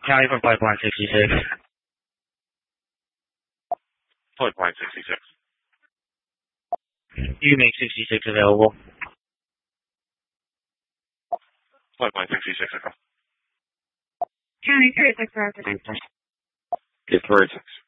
County from Pipeline 66. Pipeline 66. You make 66 available. Pipeline 66. County 36 for after. Get 36.